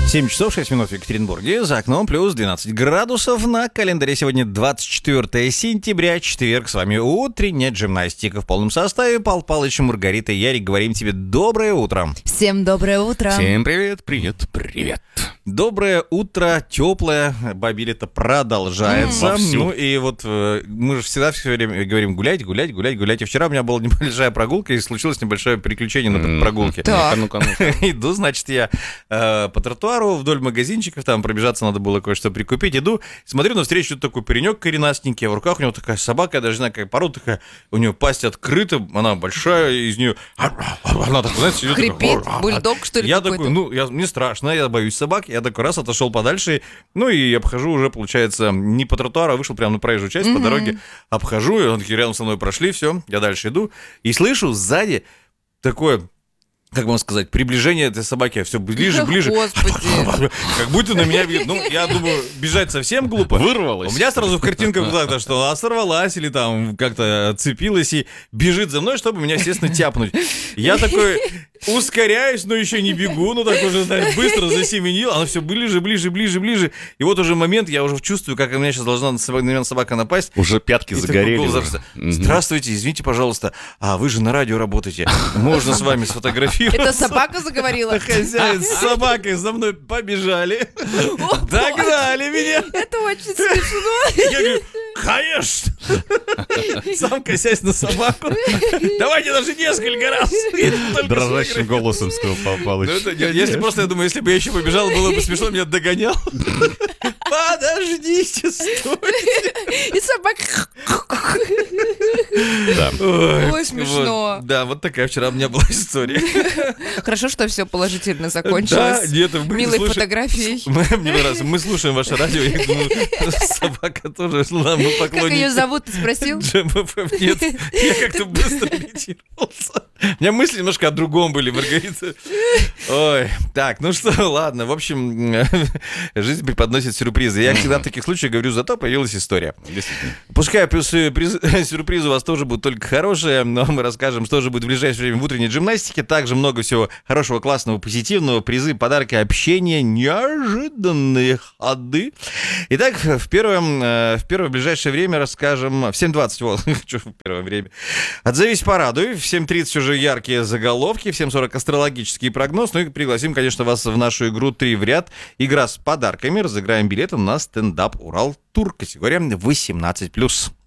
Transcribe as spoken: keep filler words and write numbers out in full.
семь часов шесть минут в Екатеринбурге, за окном плюс двенадцать градусов, на календаре сегодня двадцать четвёртое сентября, четверг, с вами утренняя джимнастика в полном составе, Пал Палыч, Маргарита и Ярик, говорим тебе доброе утро. Всем доброе утро. Всем привет, привет, привет. Доброе утро, теплое, бабиль-то продолжается. Mm, ну и вот э, мы же всегда все время говорим гулять, гулять, гулять, гулять. И вчера у меня была небольшая прогулка, и случилось небольшое приключение на mm-hmm. прогулке. Так. Ну-ка, ну-ка. Иду, значит, я э, по тротуару вдоль магазинчиков, там пробежаться надо было кое-что прикупить. Иду, смотрю, навстречу тут такой паренек коренастенький, а в руках у него такая собака, я даже не знаю, какая порода такая, у него пасть открыта, она большая, из нее... Она так, знаете, хрипит, бульдог, что ли, я какой-то? такой, ну, я, мне страшно, я боюсь собак, я такой раз отошел подальше, ну и обхожу уже, получается, не по тротуару, а вышел прямо на проезжую часть, mm-hmm. по дороге, обхожу, и он такие рядом со мной прошли, все, я дальше иду, и слышу сзади такое... Как вам сказать, приближение этой собаки все ближе, ближе. Господи. Как будто на меня бьет. Ну, я думаю, бежать совсем глупо. Вырвалась. У меня сразу в картинках было, что она сорвалась или там как-то отцепилась и бежит за мной, чтобы меня, естественно, тяпнуть. Я такой ускоряюсь, но еще не бегу, ну так уже, знаешь, быстро засеменил. Она все ближе, ближе, ближе, ближе. И вот уже момент, я уже чувствую, как у меня сейчас должна на меня собака напасть. Уже пятки и загорели. Голос, здравствуйте, извините, пожалуйста, а вы же на радио работаете. Можно с вами сфотографироваться? Это собака заговорила? Хозяин с собакой за мной побежали. О, догнали меня. Это очень смешно. Я говорю, конечно. Сам косясь на собаку. Давайте даже несколько раз. Дрожащим голосом сказал Пал Палыч. Ну, это, если просто, я думаю, если бы я еще побежал, было бы смешно, меня догонял. Подождите, стойте. И собака... Да. Ой, Ой, смешно. Вот, да, вот такая вчера у меня была история. Хорошо, что все положительно закончилось. Да, нет, мы Милой слушаем, фотографией. Мы, мне нравится, мы слушаем ваше радио, я думаю, собака тоже шла, мы поклонники. Как ее зовут, ты спросил? Джем эф эм, нет, я как-то быстро ориентировался. У меня мысли немножко о другом были, Маргарита. Ой, так, ну что, ладно, в общем, жизнь преподносит сюрпризы. Я всегда в таких случаях говорю, зато появилась история. Пускай плюс сюрпризы у вас тоже будут только хорошие, но мы расскажем, что же будет в ближайшее время в утренней гимнастике. Также много всего хорошего, классного, позитивного, призы, подарки, общение, неожиданные ходы. Итак, в первое, в первое ближайшее время расскажем... В семь двадцать, вот, что в первое время. Отзовись, порадуй. В семь тридцать уже яркие заголовки, в семь сорок астрологический прогноз. Ну и пригласим, конечно, вас в нашу игру «Три в ряд». Игра с подарками. Разыграем билеты на стендап «Урал Тур». Категория восемнадцать плюс.